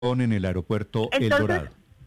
en el aeropuerto El Entonces, Dorado.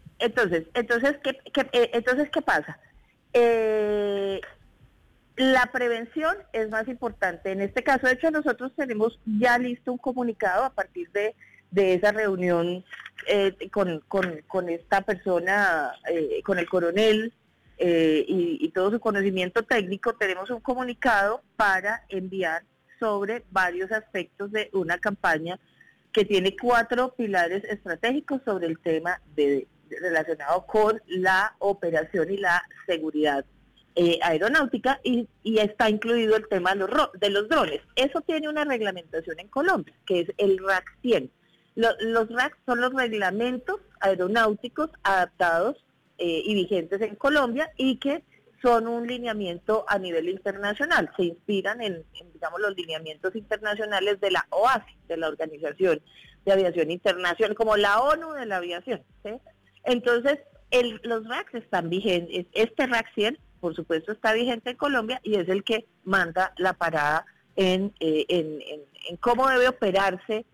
entonces, ¿qué pasa? Eh, la prevención es más importante. En este caso, de hecho, nosotros tenemos ya listo un comunicado a partir de esa reunión con esta persona, con el coronel y todo su conocimiento técnico. Tenemos un comunicado para enviar sobre varios aspectos de una campaña que tiene 4 pilares estratégicos sobre el tema relacionado con la operación y la seguridad aeronáutica y está incluido el tema de los drones. Eso tiene una reglamentación en Colombia, que es el RAC 100. Los RAC son los reglamentos aeronáuticos adaptados y vigentes en Colombia y que son un lineamiento a nivel internacional. Se inspiran digamos, los lineamientos internacionales de la OASI, de la Organización de Aviación Internacional, como la ONU de la aviación, ¿sí? Entonces, los RACs están vigentes. Este RAC 100, por supuesto, está vigente en Colombia y es el que manda la parada en cómo debe operarse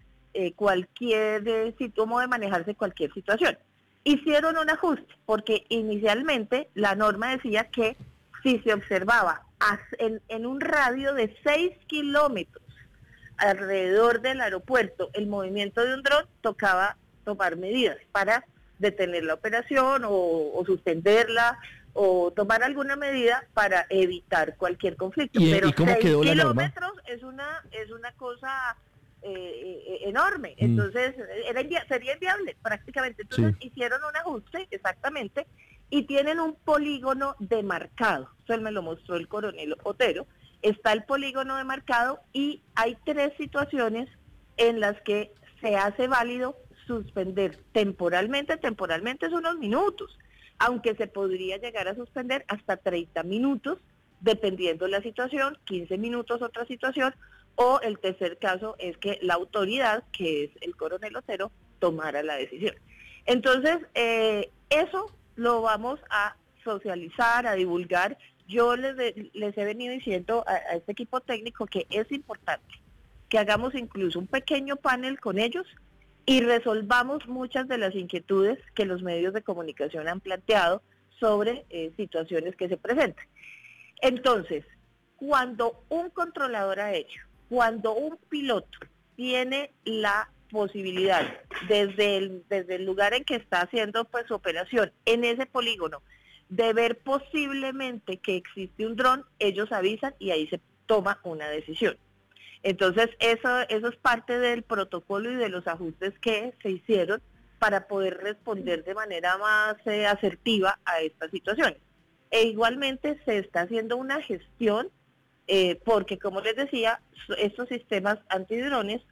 cómo debe manejarse cualquier situación. Hicieron un ajuste, porque inicialmente la norma decía que si se observaba en un radio de 6 kilómetros alrededor del aeropuerto el movimiento de un dron, tocaba tomar medidas para detener la operación o suspenderla o tomar alguna medida para evitar cualquier conflicto. Pero ¿Y cómo 6 quedó la norma? kilómetros es una cosa enorme, entonces sería inviable prácticamente. Entonces hicieron un ajuste, exactamente, y tienen un polígono demarcado. Eso me lo mostró el coronel Otero. Está el polígono demarcado y hay 3 situaciones en las que se hace válido suspender temporalmente es unos minutos, aunque se podría llegar a suspender hasta 30 minutos, dependiendo de la situación, 15 minutos otra situación, o el tercer caso es que la autoridad, que es el coronel Otero, tomara la decisión. Entonces, eso lo vamos a socializar, a divulgar. Yo les he venido diciendo a este equipo técnico que es importante que hagamos incluso un pequeño panel con ellos y resolvamos muchas de las inquietudes que los medios de comunicación han planteado sobre situaciones que se presentan. Entonces, cuando un controlador aéreo, cuando un piloto tiene la posibilidad desde el lugar en que está haciendo pues su operación en ese polígono de ver posiblemente que existe un dron, ellos avisan y ahí se toma una decisión. Entonces eso es parte del protocolo y de los ajustes que se hicieron para poder responder de manera más asertiva a estas situaciones. E igualmente se está haciendo una gestión porque, como les decía, estos sistemas antidrones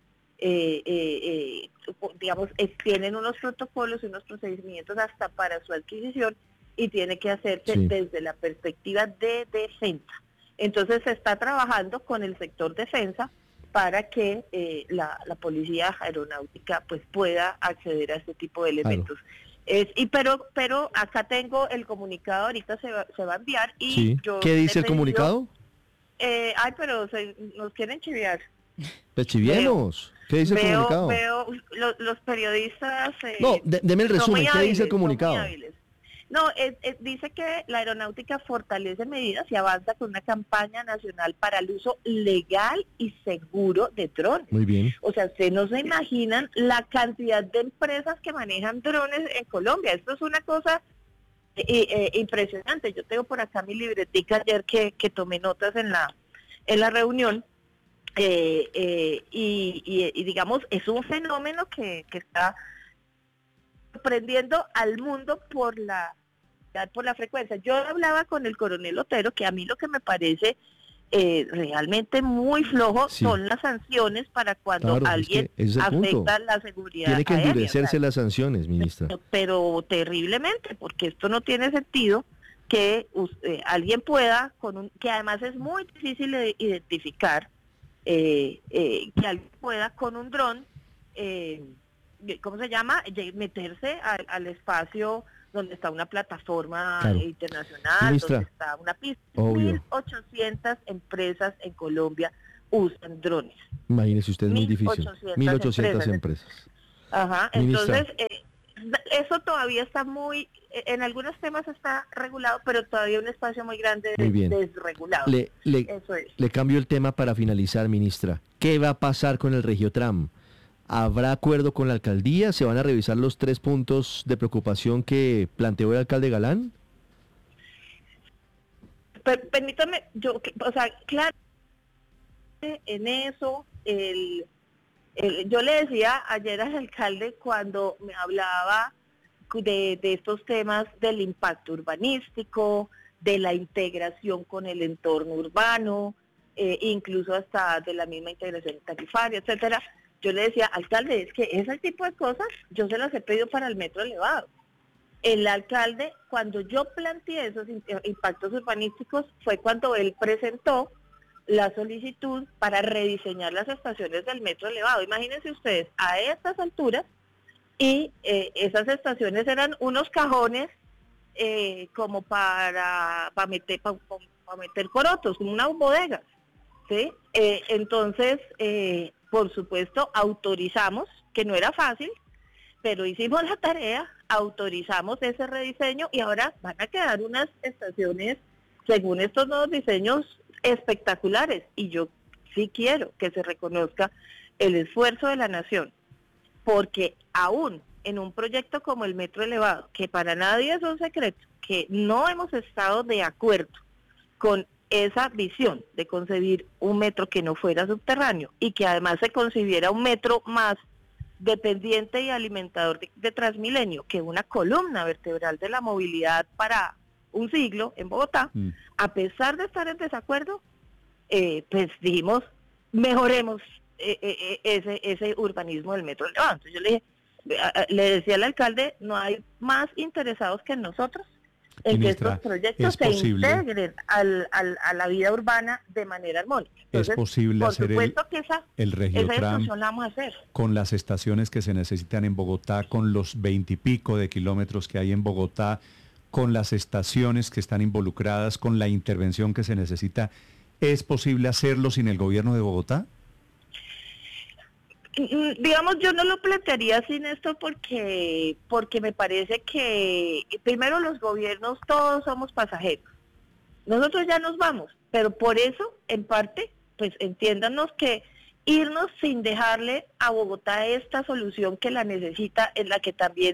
digamos, tienen unos protocolos y unos procedimientos hasta para su adquisición y tiene que hacerse desde la perspectiva de defensa. Entonces se está trabajando con el sector defensa para que la policía aeronáutica pues pueda acceder a este tipo de elementos. Claro. Pero acá tengo el comunicado, ahorita se va a enviar y yo... ¿Qué dice el comunicado? Pero nos quieren chiviar. Pues chiviemos. ¿Qué dice el comunicado? Veo los periodistas... no, deme el resumen. ¿Qué dice el comunicado? No, dice que la aeronáutica fortalece medidas y avanza con una campaña nacional para el uso legal y seguro de drones. Muy bien. O sea, ustedes no se imaginan la cantidad de empresas que manejan drones en Colombia. Esto es una cosa impresionante. Yo tengo por acá mi libretica ayer que tomé notas en la reunión. Y digamos, es un fenómeno que está sorprendiendo al mundo por la frecuencia. Yo hablaba con el coronel Otero que a mí lo que me parece realmente muy flojo son las sanciones para cuando alguien afecta la seguridad Tiene que endurecerse las sanciones, ministra. Pero terriblemente, porque esto no tiene sentido que alguien pueda, que además es muy difícil de identificar, que alguien pueda con un dron, ¿cómo se llama? Meterse al espacio donde está una plataforma internacional, ministra, donde está una pista. 1.800 empresas en Colombia usan drones. Imagínese usted, muy difícil. 1.800 empresas. Ajá, Ministra. entonces eso todavía está en algunos temas está regulado, pero todavía un espacio muy grande Muy bien. desregulado. Le, le, Eso es. le cambio el tema para finalizar, ministra. ¿Qué va a pasar con el Regiotram? ¿Habrá acuerdo con la alcaldía? ¿Se van a revisar los 3 puntos de preocupación que planteó el alcalde Galán? Permítame, o sea, claro, en eso, yo le decía ayer al alcalde cuando me hablaba de estos temas del impacto urbanístico, de la integración con el entorno urbano, incluso hasta de la misma integración tarifaria, etcétera. Yo le decía, alcalde, es que ese tipo de cosas yo se las he pedido para el metro elevado. El alcalde, cuando yo planteé esos impactos urbanísticos, fue cuando él presentó la solicitud para rediseñar las estaciones del metro elevado. Imagínense ustedes, a estas alturas, y esas estaciones eran unos cajones como para meter corotos, como unas bodegas, ¿sí? Entonces, por supuesto, autorizamos, que no era fácil, pero hicimos la tarea, autorizamos ese rediseño y ahora van a quedar unas estaciones, según estos nuevos diseños, espectaculares. Y yo sí quiero que se reconozca el esfuerzo de la nación, porque aún en un proyecto como el metro elevado, que para nadie es un secreto, que no hemos estado de acuerdo con esa visión de concebir un metro que no fuera subterráneo y que además se concibiera un metro más dependiente y alimentador de Transmilenio, que una columna vertebral de la movilidad para un siglo en Bogotá, a pesar de estar en desacuerdo, pues dijimos, mejoremos ese urbanismo del metro elevado. Entonces yo le decía al alcalde, no hay más interesados que nosotros en Ministra, que estos proyectos se integren a la vida urbana de manera armónica. Entonces, ¿es posible por hacer supuesto que el esa Regiotram discusión la vamos a hacer. con las estaciones que se necesitan en Bogotá, con los 20 y pico de kilómetros que hay en Bogotá, con las estaciones que están involucradas, con la intervención que se necesita? ¿Es posible hacerlo sin el gobierno de Bogotá? Digamos, yo no lo plantearía sin esto porque me parece que primero los gobiernos todos somos pasajeros. Nosotros ya nos vamos, pero por eso, en parte, pues entiéndanos que irnos sin dejarle a Bogotá esta solución que la necesita, en la que también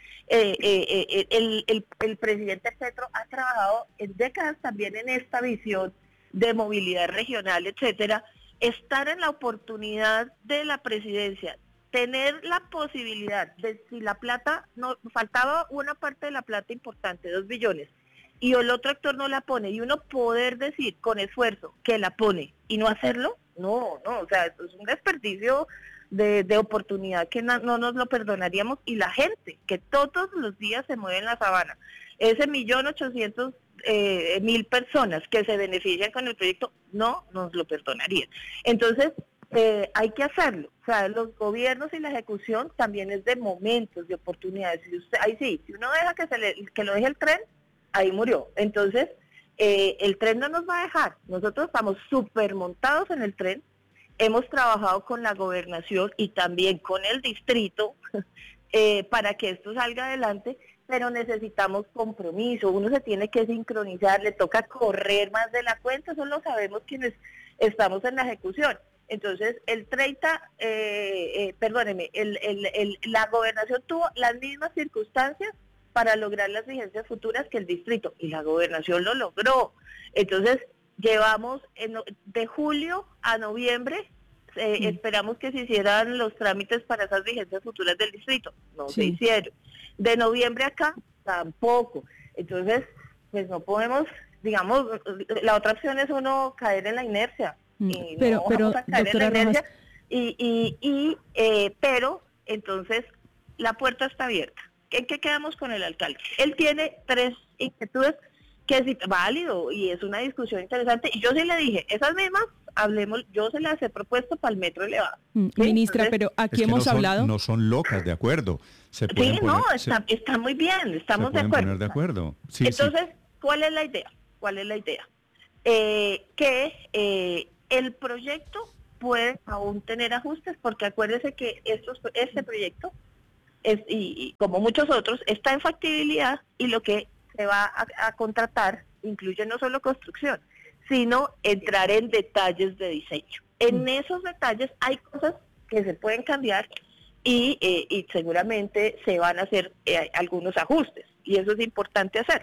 el presidente Petro ha trabajado en décadas también en esta visión de movilidad regional, etcétera. Estar en la oportunidad de la presidencia, tener la posibilidad de, si la plata, no faltaba una parte de la plata importante, 2 billones, y el otro actor no la pone, y uno poder decir con esfuerzo que la pone y no hacerlo, no, o sea, es un desperdicio de oportunidad que no nos lo perdonaríamos, y la gente que todos los días se mueve en la sabana, ese 1.800.000 personas que se benefician con el proyecto, no nos lo perdonarían. Entonces, hay que hacerlo. O sea, los gobiernos y la ejecución también es de momentos, de oportunidades. Ahí sí, si uno deja que lo deje el tren, ahí murió. Entonces, el tren no nos va a dejar. Nosotros estamos súper montados en el tren. Hemos trabajado con la gobernación y también con el distrito para que esto salga adelante, pero necesitamos compromiso, uno se tiene que sincronizar, le toca correr más de la cuenta, eso lo sabemos quienes estamos en la ejecución. Entonces, el 30, la gobernación tuvo las mismas circunstancias para lograr las vigencias futuras que el distrito, y la gobernación lo logró. Entonces, llevamos de julio a noviembre, esperamos que se hicieran los trámites para esas vigencias futuras del distrito, no se hicieron. De noviembre acá, tampoco. Entonces, pues no podemos, digamos, la otra opción es uno caer en la inercia. Y pero, no vamos a caer en la inercia. Pero, entonces, la puerta está abierta. ¿En qué quedamos con el alcalde? Él tiene 3 inquietudes que es válido y es una discusión interesante. Y yo sí le dije, esas mismas, hablemos, yo se las he propuesto para el metro elevado. ¿Sí? Ministra, Entonces, pero aquí hemos hablado... No son locas, de acuerdo. Sí, está muy bien, estamos de acuerdo. Se pueden poner de acuerdo. Sí, entonces, ¿cuál es la idea? Que el proyecto puede aún tener ajustes, porque acuérdese que este proyecto y como muchos otros, está en factibilidad y lo que se va a contratar incluye no solo construcción, sino entrar en detalles de diseño. En esos detalles hay cosas que se pueden cambiar y seguramente se van a hacer algunos ajustes, y eso es importante hacer.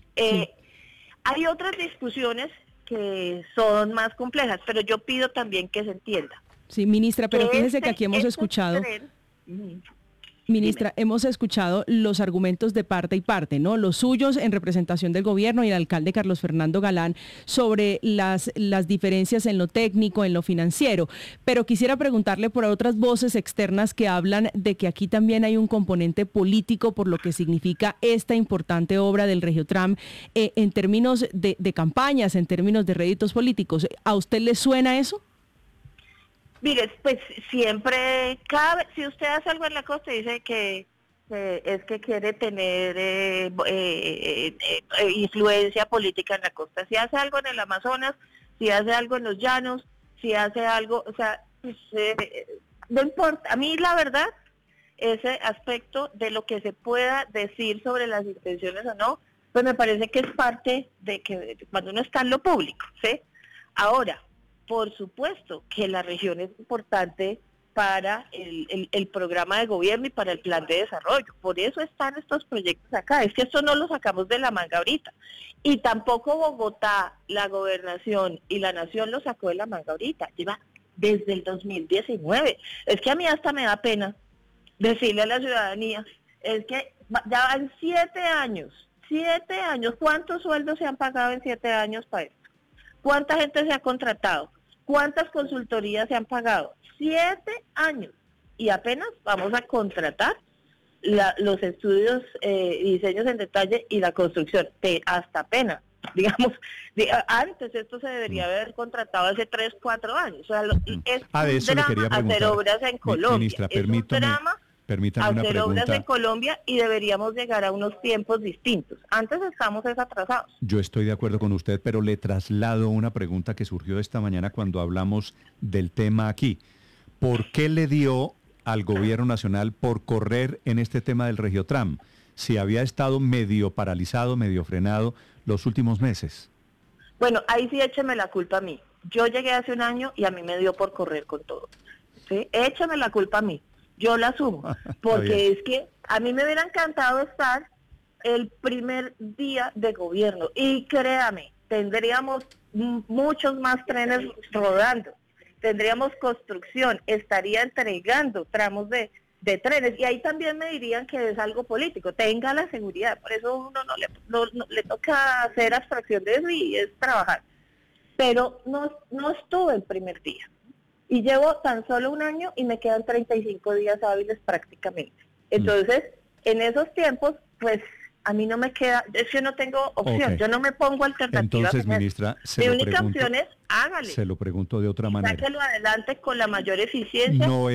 Hay otras discusiones que son más complejas, pero yo pido también que se entienda. Sí, ministra, pero fíjese que aquí hemos escuchado... Ministra, hemos escuchado los argumentos de parte y parte, ¿no? Los suyos en representación del gobierno y el alcalde Carlos Fernando Galán sobre las diferencias en lo técnico, en lo financiero. Pero quisiera preguntarle por otras voces externas que hablan de que aquí también hay un componente político por lo que significa esta importante obra del Regiotram en términos de campañas, en términos de réditos políticos. ¿A usted le suena eso? Mire, pues siempre, si usted hace algo en la costa y dice que es que quiere tener influencia política en la costa. Si hace algo en el Amazonas, si hace algo en los llanos, si hace algo, o sea, pues, no importa. A mí la verdad, ese aspecto de lo que se pueda decir sobre las intenciones o no, pues me parece que es parte de que cuando uno está en lo público, ¿sí? Ahora, por supuesto que la región es importante para el programa de gobierno y para el plan de desarrollo. Por eso están estos proyectos acá. Es que esto no lo sacamos de la manga ahorita. Y tampoco Bogotá, la gobernación y la nación lo sacó de la manga ahorita. Lleva desde el 2019. Es que a mí hasta me da pena decirle a la ciudadanía, es que ya van 7 años. 7 años. ¿Cuántos sueldos se han pagado en 7 años para esto? ¿Cuánta gente se ha contratado? ¿Cuántas consultorías se han pagado? 7 años. Y apenas vamos a contratar los estudios y diseños en detalle y la construcción. Hasta apenas. Digamos, antes esto se debería haber contratado hace 3, 4 años. O sea, es de eso un le quería drama hacer obras en Colombia. Ministra, es un drama permítame hacer una obras pregunta. en Colombia y deberíamos llegar a unos tiempos distintos. Antes estamos atrasados. Yo estoy de acuerdo con usted, pero le traslado una pregunta que surgió esta mañana cuando hablamos del tema aquí. ¿Por qué le dio al gobierno nacional por correr en este tema del Regiotram, si había estado medio paralizado, medio frenado los últimos meses? Bueno, ahí sí écheme la culpa a mí. Yo llegué hace un año y a mí me dio por correr con todo. ¿Sí? Écheme la culpa a mí. Yo la asumo, porque es que a mí me hubiera encantado estar el primer día de gobierno y créame, tendríamos muchos más trenes rodando, tendríamos construcción, estaría entregando tramos de trenes y ahí también me dirían que es algo político, tenga la seguridad, por eso uno no le toca hacer abstracción de eso y es trabajar, pero no estuve el primer día. Y llevo tan solo un año y me quedan 35 días hábiles prácticamente. Entonces, en esos tiempos, pues a mí no me queda, es que no tengo opción, yo no me pongo alternativas. Entonces, ministra, mi única opción es hágale. Se lo pregunto de otra manera. Sáquelo adelante con la mayor eficiencia. No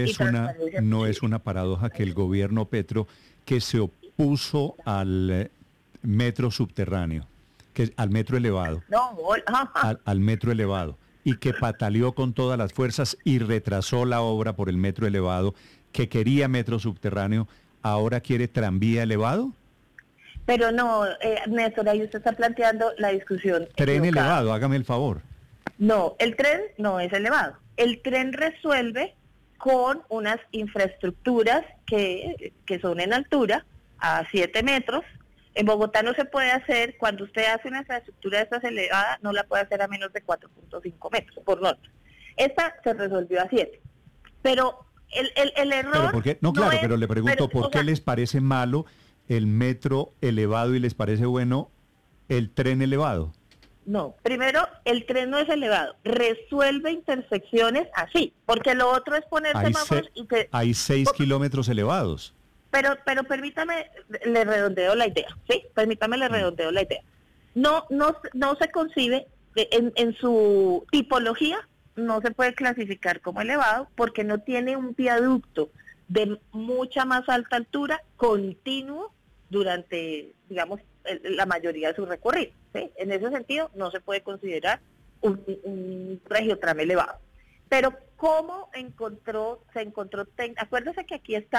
es una paradoja que el gobierno Petro, que se opuso al metro subterráneo, al metro elevado, al metro elevado, y que pataleó con todas las fuerzas y retrasó la obra por el metro elevado, que quería metro subterráneo, ahora quiere tranvía elevado? Pero no, Néstor, ahí usted está planteando la discusión. Tren elevado, hágame el favor. No, el tren no es elevado. El tren resuelve con unas infraestructuras que son en altura, a 7 metros. En Bogotá no se puede hacer, cuando usted hace una infraestructura de estas elevada, no la puede hacer a menos de 4.5 metros por norte. Esta se resolvió a 7. Pero el error... ¿Pero por qué? No, claro, pero le pregunto, ¿por qué les parece malo el metro elevado y les parece bueno el tren elevado? No, primero, el tren no es elevado, resuelve intersecciones así, porque lo otro es poner semáforos y que... Hay 6 kilómetros elevados. Pero permítame, le redondeo la idea, ¿sí? Permítame, le redondeo la idea. No se concibe, en su tipología, no se puede clasificar como elevado porque no tiene un viaducto de mucha más alta altura continuo durante, digamos, la mayoría de su recorrido, ¿sí? En ese sentido, no se puede considerar un Regiotram elevado. Pero ¿cómo se encontró? Acuérdese que aquí está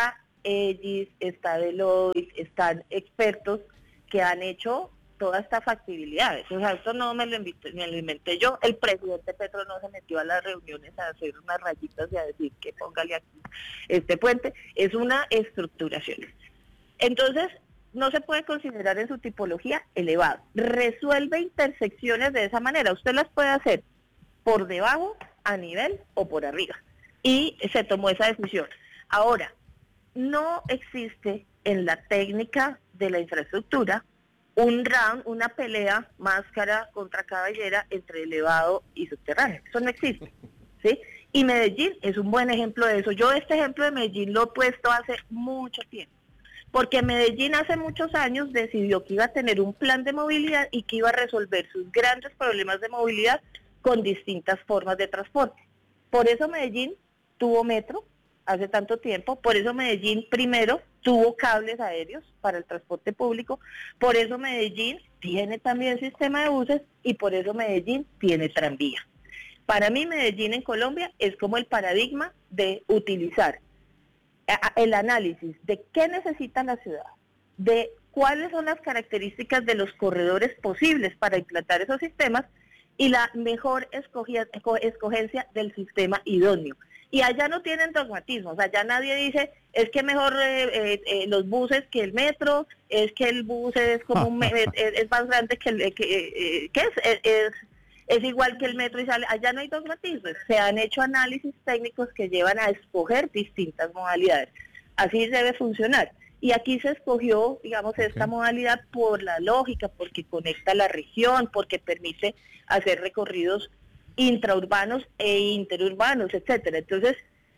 EGIS, está Deloitte, están expertos que han hecho toda esta factibilidad. O sea, esto no me lo inventé yo. El presidente Petro no se metió a las reuniones a hacer unas rayitas y a decir que póngale aquí este puente. Es una estructuración. Entonces, no se puede considerar en su tipología elevado. Resuelve intersecciones de esa manera. Usted las puede hacer por debajo, a nivel o por arriba. Y se tomó esa decisión. Ahora, no existe en la técnica de la infraestructura un round, una pelea máscara contra cabellera entre elevado y subterráneo. Eso no existe, ¿sí? Y Medellín es un buen ejemplo de eso. Yo este ejemplo de Medellín lo he puesto hace mucho tiempo, porque Medellín hace muchos años decidió que iba a tener un plan de movilidad y que iba a resolver sus grandes problemas de movilidad con distintas formas de transporte. Por eso Medellín tuvo metro hace tanto tiempo, por eso Medellín primero tuvo cables aéreos para el transporte público, por eso Medellín tiene también sistema de buses y por eso Medellín tiene tranvía. Para mí Medellín en Colombia es como el paradigma de utilizar el análisis de qué necesita la ciudad, de cuáles son las características de los corredores posibles para implantar esos sistemas y la mejor escogencia del sistema idóneo. Y allá no tienen dogmatismos, allá nadie dice, es que mejor los buses que el metro, es que el bus es como es más grande que es igual que el metro y sale. Allá no hay dogmatismos, se han hecho análisis técnicos que llevan a escoger distintas modalidades. Así debe funcionar. Y aquí se escogió, digamos, esta modalidad por la lógica, porque conecta la región, porque permite hacer recorridos intraurbanos e interurbanos, etcétera. Entonces,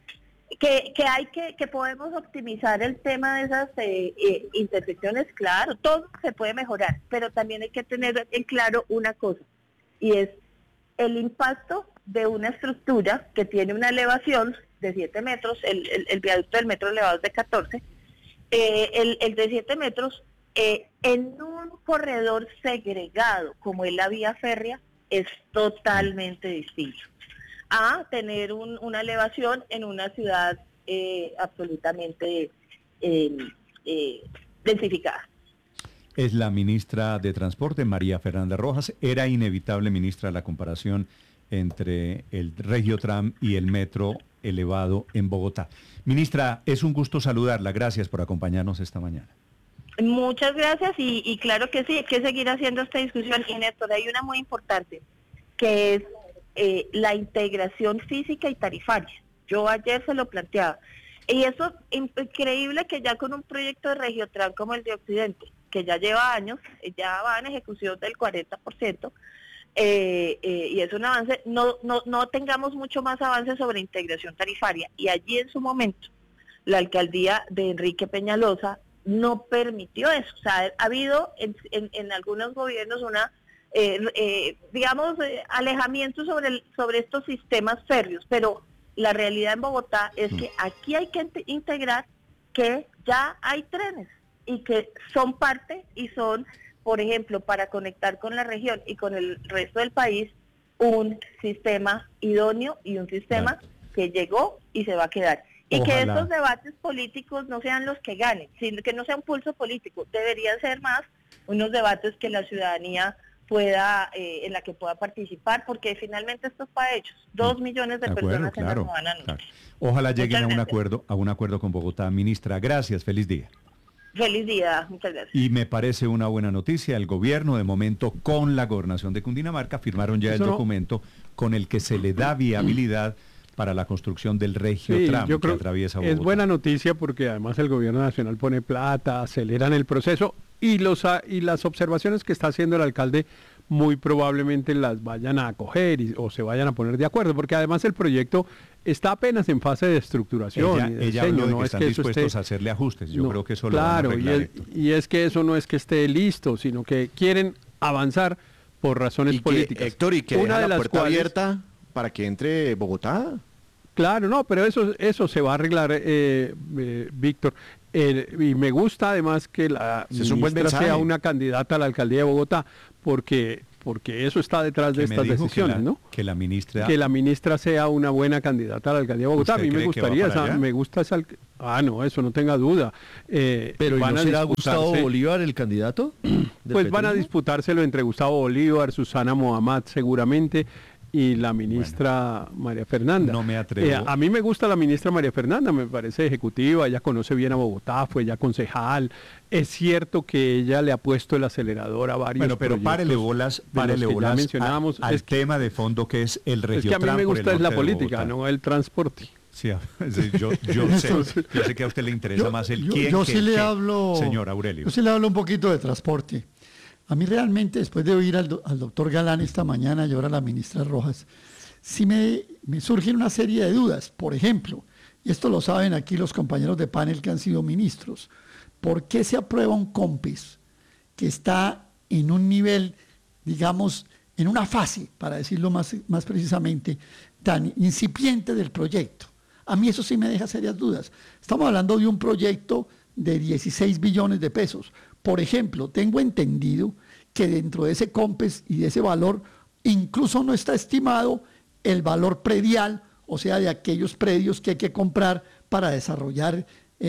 que podemos optimizar el tema de esas intersecciones, claro, todo se puede mejorar, pero también hay que tener en claro una cosa, y es el impacto de una estructura que tiene una elevación de 7 metros, el viaducto del metro elevado es de 14, el de 7 metros, en un corredor segregado como es la vía férrea, es totalmente distinto a tener una elevación en una ciudad absolutamente densificada. Es la ministra de Transporte, María Fernanda Rojas. Era inevitable, ministra, la comparación entre el Regiotram y el metro elevado en Bogotá. Ministra, es un gusto saludarla. Gracias por acompañarnos esta mañana. Muchas gracias y claro que sí, hay que seguir haciendo esta discusión. Y Néstor, hay una muy importante, que es la integración física y tarifaria. Yo ayer se lo planteaba. Y eso es increíble que ya con un proyecto de Regiotram como el de Occidente, que ya lleva años, ya va en ejecución del 40%, y es un avance, no tengamos mucho más avance sobre integración tarifaria. Y allí en su momento, la alcaldía de Enrique Peñalosa no permitió eso. O sea, ha habido en algunos gobiernos una, alejamiento sobre estos sistemas férreos, pero la realidad en Bogotá es que aquí hay que integrar que ya hay trenes y que son parte y son, por ejemplo, para conectar con la región y con el resto del país, un sistema idóneo y un sistema que llegó y se va a quedar. Y ojalá que estos debates políticos no sean los que ganen, sino que no sea un pulso político, deberían ser más unos debates que la ciudadanía pueda, en la que pueda participar, porque finalmente esto es para ellos. 2 millones de personas en la semana. Claro. Ojalá lleguen a un acuerdo con Bogotá. Ministra, gracias, feliz día. Feliz día, muchas gracias. Y me parece una buena noticia, el gobierno de momento con la gobernación de Cundinamarca firmaron ya el documento con el que se le da viabilidad para la construcción del Regiotram que atraviesa Bogotá. Es buena noticia porque además el gobierno nacional pone plata, aceleran el proceso y las observaciones que está haciendo el alcalde muy probablemente las vayan a acoger o se vayan a poner de acuerdo, porque además el proyecto está apenas en fase de estructuración. Ella habló de que están dispuestos a hacerle ajustes. Yo creo que eso lo van a arreglar. Y es que eso no es que esté listo, sino que quieren avanzar por razones políticas. Héctor, y que una de la puerta abierta para que entre Bogotá. Claro, no, pero eso se va a arreglar, Víctor. Y me gusta además que la ministra sea una candidata a la alcaldía de Bogotá, porque eso está detrás de estas decisiones, ¿no? Que la ministra... Que la ministra sea una buena candidata a la alcaldía de Bogotá. A mí me gustaría, me gusta esa... No, eso no tenga duda. Pero van ¿no a será disputarse, Gustavo Bolívar el candidato? Pues van a disputárselo entre Gustavo Bolívar, Susana Mohamed seguramente, y la ministra María Fernanda. No me atrevo. A mí me gusta la ministra María Fernanda, me parece ejecutiva, ella conoce bien a Bogotá, fue ya concejal. Es cierto que ella le ha puesto el acelerador a varios pero proyectos. párele bolas mencionábamos. al tema de fondo que es el Regiotram. Es que a mí me gusta es la política, Bogotá. no el transporte. Sí, yo sé que a usted le interesa más el quién yo que sí el le qué, hablo, señor Aurelio. Yo sí le hablo un poquito de transporte. A mí realmente, después de oír al doctor Galán esta mañana y ahora a la ministra Rojas, sí me surgen una serie de dudas. Por ejemplo, y esto lo saben aquí los compañeros de panel que han sido ministros, ¿por qué se aprueba un COMPES que está en un nivel, digamos, en una fase, para decirlo más precisamente, tan incipiente del proyecto? A mí eso sí me deja serias dudas. Estamos hablando de un proyecto de 16 billones de pesos. Por ejemplo, tengo entendido que dentro de ese COMPES y de ese valor incluso no está estimado el valor predial, o sea, de aquellos predios que hay que comprar para desarrollar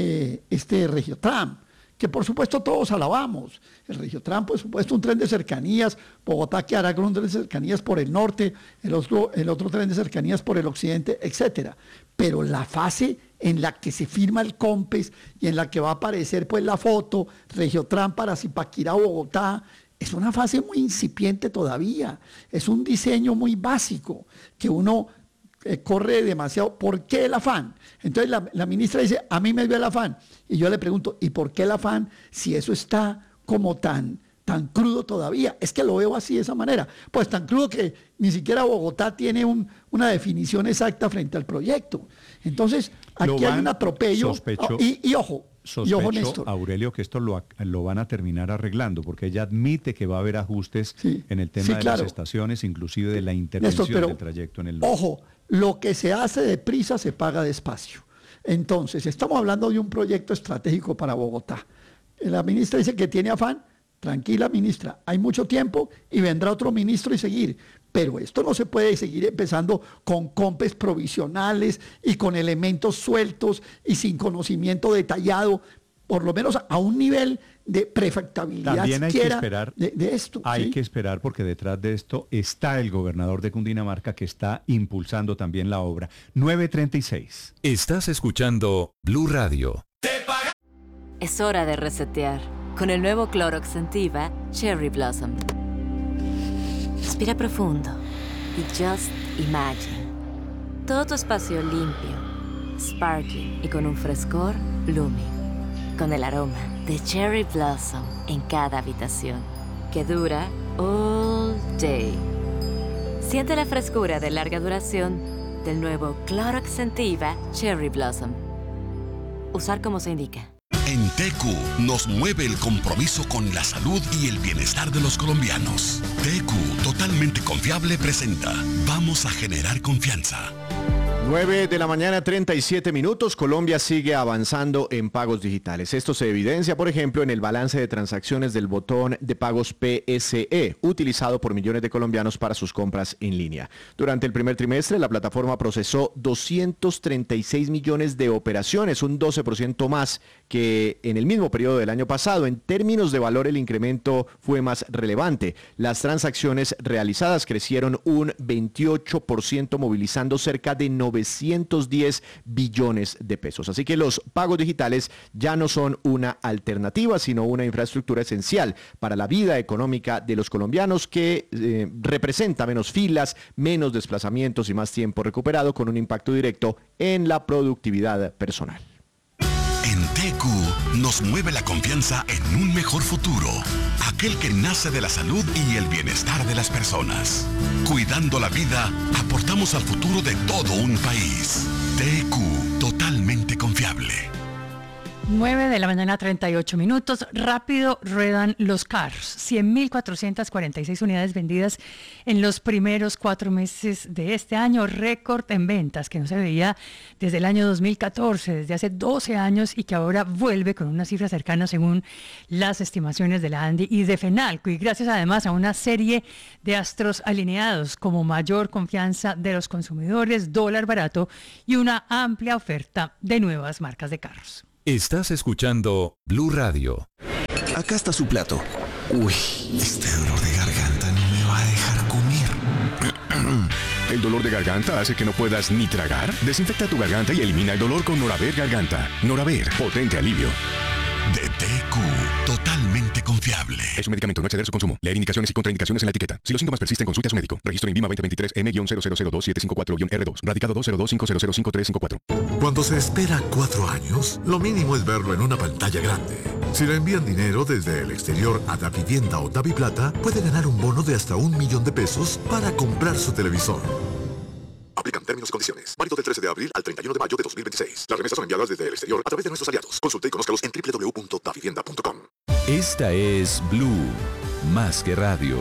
este Regiotram, que por supuesto todos alabamos. El Regiotram, por supuesto, un tren de cercanías, Bogotá que hará con un tren de cercanías por el norte, el otro tren de cercanías por el occidente, etcétera. Pero la fase en la que se firma el COMPES y en la que va a aparecer pues la foto, Regiotram para Zipaquirá, Bogotá, es una fase muy incipiente todavía, es un diseño muy básico, que uno corre demasiado. ¿Por qué el afán? Entonces la ministra dice, a mí me dio el afán. Y yo le pregunto, ¿y por qué el afán si eso está como tan crudo todavía? Es que lo veo así de esa manera. Pues tan crudo que ni siquiera Bogotá tiene una definición exacta frente al proyecto. Entonces, aquí hay un atropello. Y ojo, Néstor, Aurelio, que esto lo van a terminar arreglando, porque ella admite que va a haber ajustes en el tema de las estaciones, inclusive de la intervención Néstor, del trayecto en el norte. Ojo, lo que se hace deprisa se paga despacio. Entonces, estamos hablando de un proyecto estratégico para Bogotá. La ministra dice que tiene afán. Tranquila, ministra, hay mucho tiempo y vendrá otro ministro y seguir. Pero esto no se puede seguir empezando con COMPES provisionales y con elementos sueltos y sin conocimiento detallado, por lo menos a un nivel de prefectabilidad. También hay que esperar de esto. Hay que esperar porque detrás de esto está el gobernador de Cundinamarca que está impulsando también la obra. 9:36. Estás escuchando Blue Radio. Es hora de resetear con el nuevo Clorox Scentiva Cherry Blossom. Respira profundo y just imagine. Todo tu espacio limpio, sparkling y con un frescor blooming. Con el aroma de Cherry Blossom en cada habitación, que dura all day. Siente la frescura de larga duración del nuevo Clorox Scentiva Cherry Blossom. Usar como se indica. En TQ nos mueve el compromiso con la salud y el bienestar de los colombianos. TQ, totalmente confiable, presenta Vamos a generar confianza. 9:37 a.m. Colombia sigue avanzando en pagos digitales. Esto se evidencia, por ejemplo, en el balance de transacciones del botón de pagos PSE, utilizado por millones de colombianos para sus compras en línea. Durante el primer trimestre, la plataforma procesó 236 millones de operaciones, un 12% más que en el mismo periodo del año pasado. En términos de valor, el incremento fue más relevante. Las transacciones realizadas crecieron un 28%, movilizando cerca de 910 billones de pesos. Así que los pagos digitales ya no son una alternativa, sino una infraestructura esencial para la vida económica de los colombianos, que representa menos filas, menos desplazamientos y más tiempo recuperado, con un impacto directo en la productividad personal. En TQ nos mueve la confianza en un mejor futuro, aquel que nace de la salud y el bienestar de las personas. Cuidando la vida, aportamos al futuro de todo un país. TQ, totalmente confiable. 9:38 a.m. Rápido ruedan los carros. 100.446 unidades vendidas en los primeros 4 meses de este año. Récord en ventas que no se veía desde el año 2014, desde hace 12 años, y que ahora vuelve con una cifra cercana según las estimaciones de la ANDI y de FENALCO. Y gracias además a una serie de astros alineados como mayor confianza de los consumidores, dólar barato y una amplia oferta de nuevas marcas de carros. Estás escuchando Blue Radio. Acá está su plato. Uy, este dolor de garganta no me va a dejar comer. ¿El dolor de garganta hace que no puedas ni tragar? Desinfecta tu garganta y elimina el dolor con Noraver Garganta. Noraver, potente alivio. De TQ, totalmente confiable. Es un medicamento, no exceder su consumo. Leer indicaciones y contraindicaciones en la etiqueta. Si los síntomas persisten, consulte a su médico. Registro INVIMA 2023 M-0002754-R2. Radicado 202-500-5354. Cuando se espera 4 años, lo mínimo es verlo en una pantalla grande. Si le envían dinero desde el exterior a Davivienda o Daviplata, puede ganar un bono de hasta $1.000.000 para comprar su televisor. Aplican términos y condiciones. Válido del 13 de abril al 31 de mayo de 2026. Las remesas son enviadas desde el exterior a través de nuestros aliados. Consulte y conózcalos en www.davivienda.com. Esta es Blue, más que radio.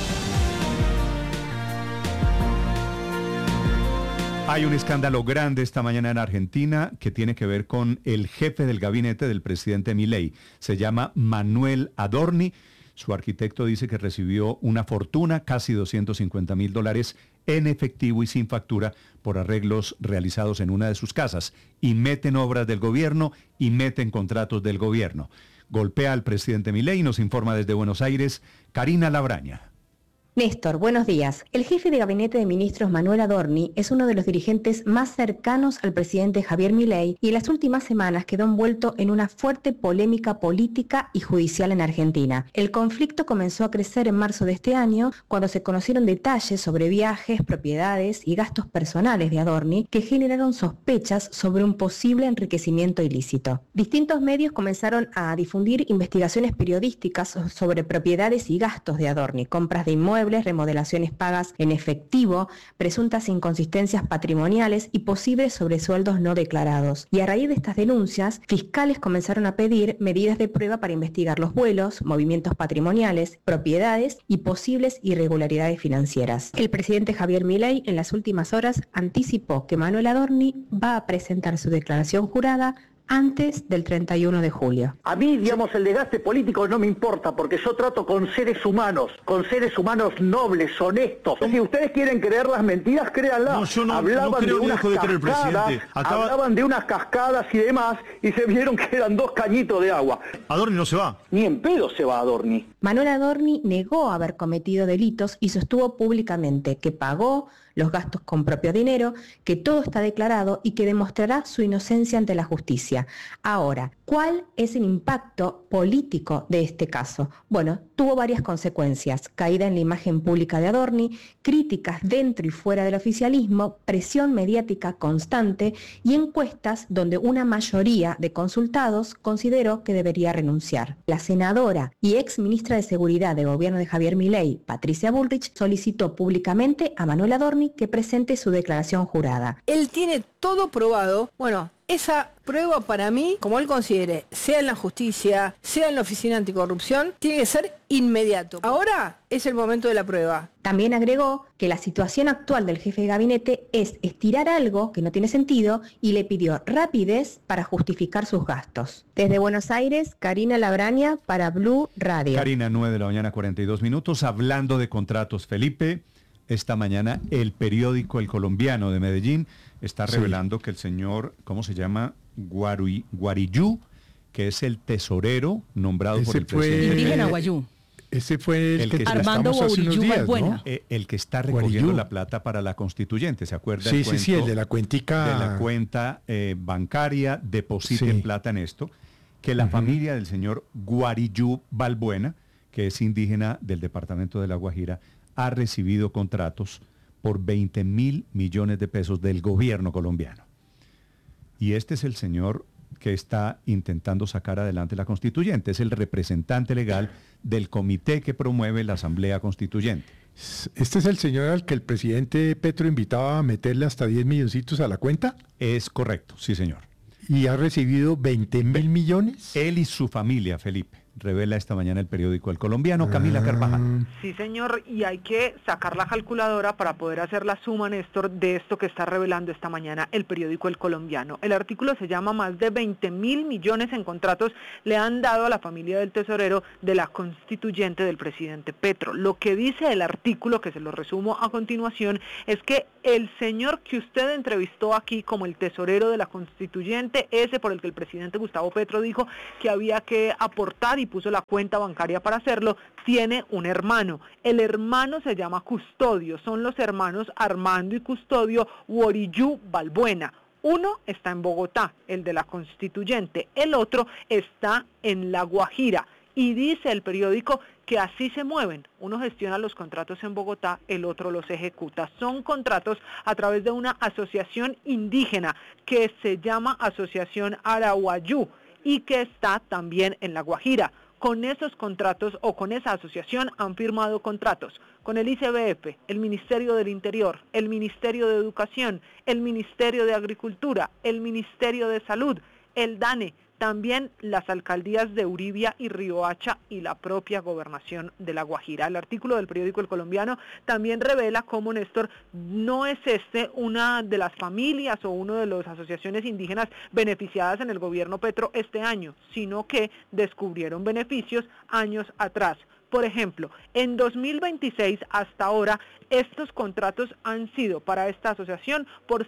Hay un escándalo grande esta mañana en Argentina que tiene que ver con el jefe del gabinete del presidente Milei. Se llama Manuel Adorni. Su arquitecto dice que recibió una fortuna, casi $250.000 en efectivo y sin factura por arreglos realizados en una de sus casas. Y meten obras del gobierno y meten contratos del gobierno. Golpea al presidente Milei, nos informa desde Buenos Aires Karina Labraña. Néstor, buenos días. El jefe de gabinete de ministros Manuel Adorni es uno de los dirigentes más cercanos al presidente Javier Milei y en las últimas semanas quedó envuelto en una fuerte polémica política y judicial en Argentina. El conflicto comenzó a crecer en marzo de este año cuando se conocieron detalles sobre viajes, propiedades y gastos personales de Adorni que generaron sospechas sobre un posible enriquecimiento ilícito. Distintos medios comenzaron a difundir investigaciones periodísticas sobre propiedades y gastos de Adorni, compras de inmuebles, remodelaciones pagas en efectivo, presuntas inconsistencias patrimoniales y posibles sobresueldos no declarados. Y a raíz de estas denuncias, fiscales comenzaron a pedir medidas de prueba para investigar los vuelos, movimientos patrimoniales, propiedades y posibles irregularidades financieras. El presidente Javier Milei en las últimas horas anticipó que Manuel Adorni va a presentar su declaración jurada antes del 31 de julio. A mí, digamos, el desgaste político no me importa porque yo trato con seres humanos nobles, honestos. Si ustedes quieren creer las mentiras, créanlas. No, hablaban de unas cascadas, hablaban de unas cascadas y demás, y se vieron que eran 2 cañitos de agua. Adorni no se va. Ni en pedo se va Adorni. Manuel Adorni negó haber cometido delitos y sostuvo públicamente que pagó los gastos con propio dinero, que todo está declarado y que demostrará su inocencia ante la justicia. Ahora, ¿cuál es el impacto político de este caso? Bueno, tuvo varias consecuencias: caída en la imagen pública de Adorni, críticas dentro y fuera del oficialismo, presión mediática constante y encuestas donde una mayoría de consultados consideró que debería renunciar. La senadora y ex ministra de Seguridad del gobierno de Javier Milei, Patricia Bullrich, solicitó públicamente a Manuel Adorni que presente su declaración jurada. Él tiene todo probado. Bueno, esa prueba para mí, como él considere, sea en la justicia, sea en la Oficina Anticorrupción, tiene que ser inmediato. Ahora es el momento de la prueba. También agregó que la situación actual del jefe de gabinete es estirar algo que no tiene sentido y le pidió rapidez para justificar sus gastos. Desde Buenos Aires, Karina Labraña para Blue Radio. Karina, 9:42 a.m. Hablando de contratos, Felipe, esta mañana el periódico El Colombiano de Medellín está revelando que el señor, ¿cómo se llama? Guariyú, que es el tesorero nombrado por el presidente. Indígena Guayú. Ese fue el que Armando Guariyú Balbuena. El que está recogiendo la plata para la constituyente, ¿se acuerda? Sí, el de la cuentica. De la cuenta bancaria, depositen plata en esto, que la familia del señor Guariyú Balbuena, que es indígena del departamento de La Guajira, ha recibido contratos por 20.000 millones de pesos del gobierno colombiano. Y este es el señor que está intentando sacar adelante la constituyente. Es el representante legal del comité que promueve la Asamblea Constituyente. ¿Este es el señor al que el presidente Petro invitaba a meterle hasta 10 milloncitos a la cuenta? Es correcto, sí señor. ¿Y ha recibido 20.000 millones? Él y su familia, Felipe. Revela esta mañana el periódico El Colombiano, Camila Carvajal. Sí, señor, y hay que sacar la calculadora para poder hacer la suma, Néstor, de esto que está revelando esta mañana el periódico El Colombiano. El artículo se llama Más de 20.000 millones en contratos le han dado a la familia del tesorero de la constituyente del presidente Petro. Lo que dice el artículo, que se lo resumo a continuación, es que el señor que usted entrevistó aquí como el tesorero de la constituyente, ese por el que el presidente Gustavo Petro dijo que había que aportar y puso la cuenta bancaria para hacerlo, tiene un hermano. El hermano se llama Custodio, son los hermanos Armando y Custodio Worillu Balbuena. Uno está en Bogotá, el de la constituyente, el otro está en La Guajira. Y dice el periódico que así se mueven. Uno gestiona los contratos en Bogotá, el otro los ejecuta. Son contratos a través de una asociación indígena que se llama Asociación Arahuayú y que está también en La Guajira. Con esos contratos o con esa asociación han firmado contratos con el ICBF, el Ministerio del Interior, el Ministerio de Educación, el Ministerio de Agricultura, el Ministerio de Salud, el DANE, también las alcaldías de Uribia y Riohacha y la propia gobernación de La Guajira. El artículo del periódico El Colombiano también revela cómo, Néstor, no es una de las familias o una de las asociaciones indígenas beneficiadas en el gobierno Petro este año, sino que descubrieron beneficios años atrás. Por ejemplo, en 2026 hasta ahora, estos contratos han sido para esta asociación por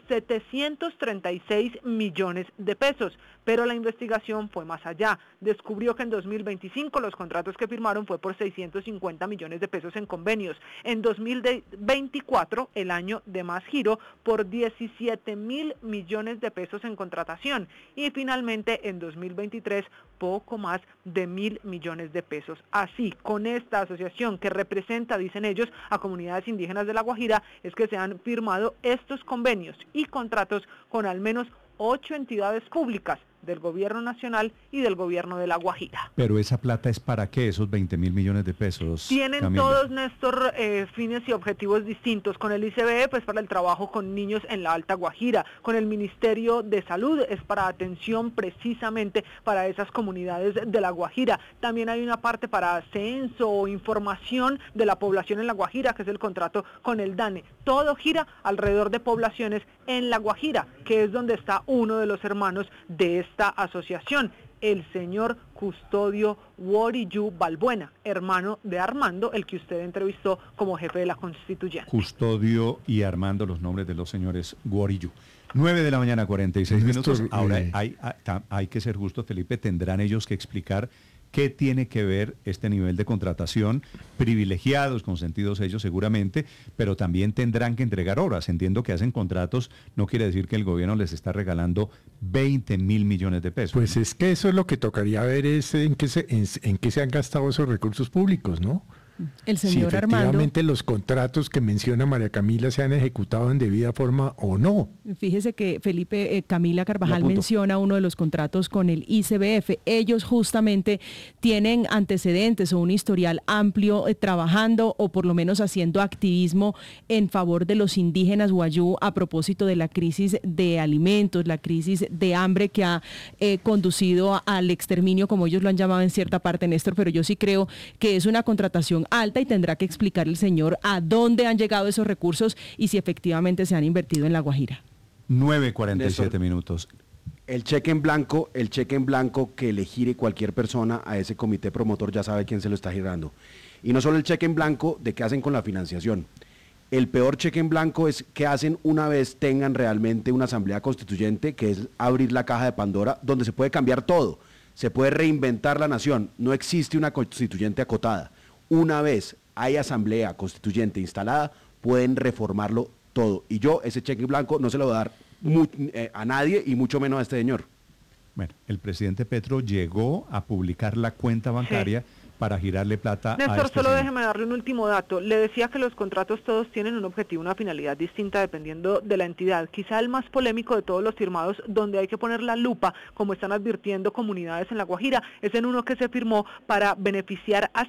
736 millones de pesos, pero la investigación fue más allá. Descubrió que en 2025 los contratos que firmaron fue por 650 millones de pesos en convenios. En 2024, el año de más giro, por 17.000 millones de pesos en contratación. Y finalmente, en 2023, poco más de 1.000 millones de pesos. Así, con esta asociación que representa, dicen ellos, a comunidades indígenas de La Guajira, es que se han firmado estos convenios y contratos con al menos 8 entidades públicas del gobierno nacional y del gobierno de La Guajira. Pero esa plata es para qué, esos 20.000 millones de pesos. Tienen Camila. todos, Néstor, fines y objetivos distintos. Con el ICBF pues para el trabajo con niños en la Alta Guajira. Con el Ministerio de Salud es para atención precisamente para esas comunidades de La Guajira. También hay una parte para censo o información de la población en La Guajira, que es el contrato con el DANE. Todo gira alrededor de poblaciones en La Guajira, que es donde está uno de los hermanos de esta asociación, el señor Custodio Worillu Balbuena, hermano de Armando, el que usted entrevistó como jefe de la constituyente. Custodio y Armando, los nombres de los señores Worillu. 9 de la mañana, 46 minutos. Ahora hay que ser justo, Felipe, tendrán ellos que explicar qué tiene que ver este nivel de contratación, privilegiados, consentidos ellos seguramente, pero también tendrán que entregar horas. Entiendo que hacen contratos, no quiere decir que el gobierno les está regalando 20.000 millones de pesos. Pues es que eso es lo que tocaría ver, es en qué se han gastado esos recursos públicos, ¿no? El señor si efectivamente Armando, los contratos que menciona María Camila se han ejecutado en debida forma o no. Fíjese que Felipe, Camila Carvajal menciona uno de los contratos con el ICBF. Ellos justamente tienen antecedentes o un historial amplio trabajando o por lo menos haciendo activismo en favor de los indígenas wayú a propósito de la crisis de alimentos, la crisis de hambre que ha conducido al exterminio, como ellos lo han llamado en cierta parte, Néstor, pero yo sí creo que es una contratación alta y tendrá que explicar el señor a dónde han llegado esos recursos y si efectivamente se han invertido en La Guajira. 9:47 minutos. El cheque en blanco que le gire cualquier persona a ese comité promotor ya sabe quién se lo está girando. Y no solo el cheque en blanco de qué hacen con la financiación. El peor cheque en blanco es que hacen una vez tengan realmente una asamblea constituyente, que es abrir la caja de Pandora, donde se puede cambiar todo, se puede reinventar la nación. No existe una constituyente acotada. Una vez hay asamblea constituyente instalada, pueden reformarlo todo. Y yo ese cheque en blanco no se lo voy a dar a nadie y mucho menos a este señor. Bueno, el presidente Petro llegó a publicar la cuenta bancaria para girarle plata a Néstor, este solo señor. déjeme darle un último dato. Le decía que los contratos todos tienen un objetivo, una finalidad distinta dependiendo de la entidad. Quizá el más polémico de todos los firmados, donde hay que poner la lupa, como están advirtiendo comunidades en La Guajira, es en uno que se firmó para beneficiar a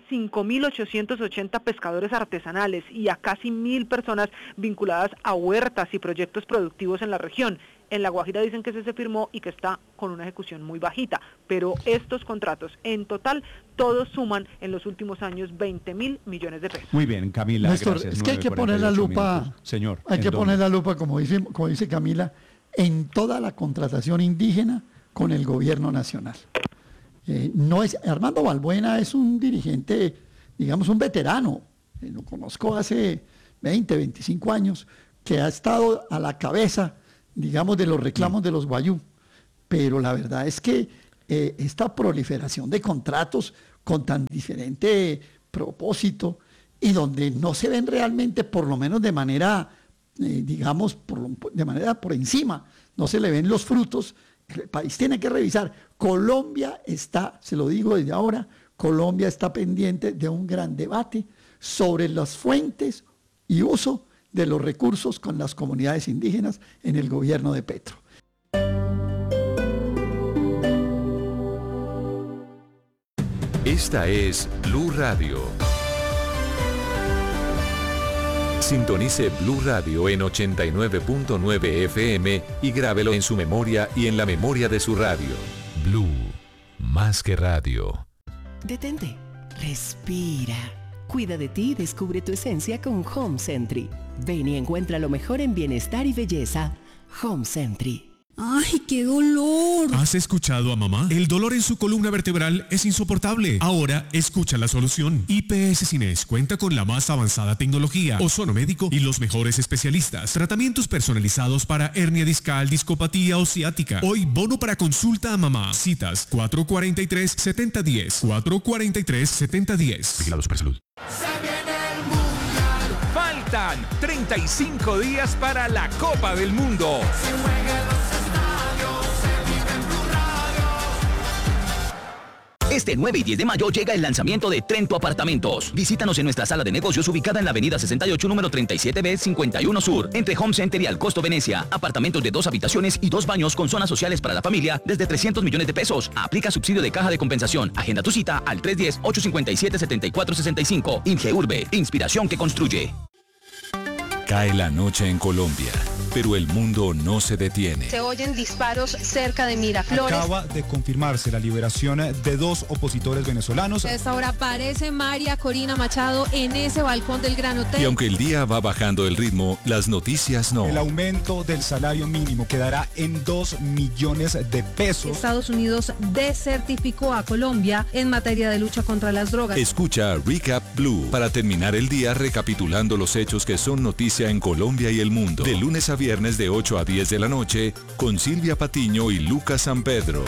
5.880 pescadores artesanales y a casi 1.000 personas vinculadas a huertas y proyectos productivos en la región. En La Guajira dicen que se firmó y que está con una ejecución muy bajita, pero estos contratos en total todos suman en los últimos años 20.000 millones de pesos. Muy bien, Camila, Néstor, gracias. es que hay que poner la lupa, señor. Hay que poner la lupa, como dice Camila, en toda la contratación indígena con el gobierno nacional. Armando Balbuena es un dirigente, digamos, un veterano, lo conozco hace 20, 25 años, que ha estado a la cabeza, digamos, de los reclamos de los guayú, pero la verdad es que esta proliferación de contratos con tan diferente propósito y donde no se ven realmente, por lo menos de manera, digamos, de manera por encima, no se le ven los frutos, el país tiene que revisar. Colombia está, se lo digo desde ahora, Colombia está pendiente de un gran debate sobre las fuentes y uso de los recursos con las comunidades indígenas en el gobierno de Petro. Esta es Blue Radio. Sintonice Blue Radio en 89.9 FM y grábelo en su memoria y en la memoria de su radio. Blue, más que radio. Detente, respira. Cuida de ti y descubre tu esencia con Home Sentry. Ven y encuentra lo mejor en bienestar y belleza. Home Sentry. ¡Ay, qué dolor! ¿Has escuchado a mamá? El dolor en su columna vertebral es insoportable. Ahora escucha la solución. IPS Cines cuenta con la más avanzada tecnología, ozono médico y los mejores especialistas. Tratamientos personalizados para hernia discal, discopatía o ciática. Hoy bono para consulta a mamá. Citas 443-7010. 443-7010. Vigilado Supersalud. Faltan 35 días para la Copa del Mundo. Este 9 y 10 de mayo llega el lanzamiento de Trento Apartamentos. Visítanos en nuestra sala de negocios ubicada en la avenida 68, número 37B, 51 Sur, entre Home Center y Alcosto Venecia. Apartamentos de 2 habitaciones y 2 baños con zonas sociales para la familia desde 300 millones de pesos. Aplica subsidio de caja de compensación. Agenda tu cita al 310-857-7465. Ingeurbe, inspiración que construye. Cae la noche en Colombia, pero el mundo no se detiene. Se oyen disparos cerca de Miraflores. Acaba de confirmarse la liberación de 2 opositores venezolanos. A esta hora aparece María Corina Machado en ese balcón del Gran Hotel. Y aunque el día va bajando el ritmo, las noticias no. El aumento del salario mínimo quedará en 2 millones de pesos. Estados Unidos desertificó a Colombia en materia de lucha contra las drogas. Escucha Recap Blue para terminar el día recapitulando los hechos que son noticia en Colombia y el mundo. De lunes a viernes de 8 a 10 de la noche con Silvia Patiño y Lucas San Pedro.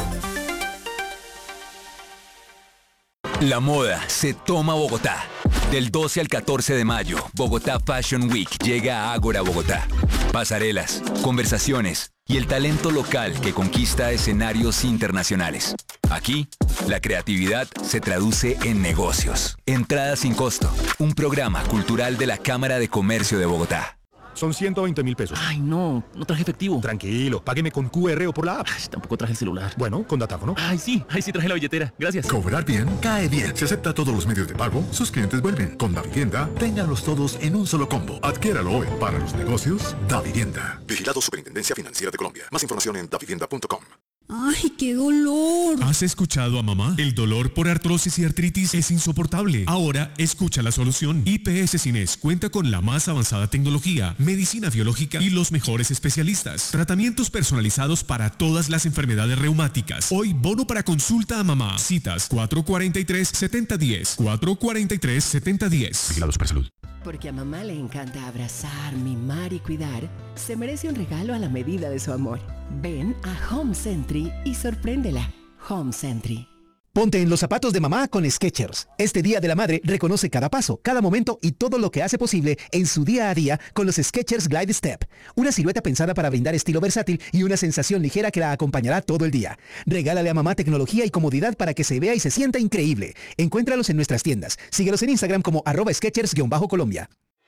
La moda se toma Bogotá. Del 12 al 14 de mayo, Bogotá Fashion Week llega a Ágora Bogotá. Pasarelas, conversaciones y el talento local que conquista escenarios internacionales. Aquí, la creatividad se traduce en negocios. Entrada sin costo. Un programa cultural de la Cámara de Comercio de Bogotá. Son 120.000 pesos. Ay, no traje efectivo. Tranquilo, págueme con QR o por la app. Ay, tampoco traje el celular. Bueno, con datáfono. Ay, sí traje la billetera. Gracias. Cobrar bien, cae bien. Si acepta todos los medios de pago, sus clientes vuelven. Con Davivienda, ténganlos todos en un solo combo. Adquiéralo hoy. Para los negocios, Davivienda. Vigilado Superintendencia Financiera de Colombia. Más información en davivienda.com. ¡Ay, qué dolor! ¿Has escuchado a mamá? El dolor por artrosis y artritis es insoportable. Ahora escucha la solución. IPS Cines cuenta con la más avanzada tecnología, medicina biológica y los mejores especialistas. Tratamientos personalizados para todas las enfermedades reumáticas. Hoy bono para consulta a mamá. Citas 443-7010. 443-7010. Vigilado Supersalud. Porque a mamá le encanta abrazar, mimar y cuidar, se merece un regalo a la medida de su amor. Ven a Home Sentry y sorpréndela. Home Sentry. Ponte en los zapatos de mamá con Skechers. Este Día de la Madre reconoce cada paso, cada momento y todo lo que hace posible en su día a día con los Skechers Glide Step. Una silueta pensada para brindar estilo versátil y una sensación ligera que la acompañará todo el día. Regálale a mamá tecnología y comodidad para que se vea y se sienta increíble. Encuéntralos en nuestras tiendas. Síguelos en Instagram como @Skechers_Colombia.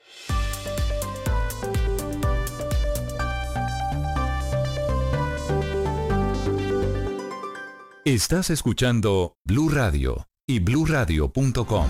Estás escuchando Blue Radio y bluradio.com.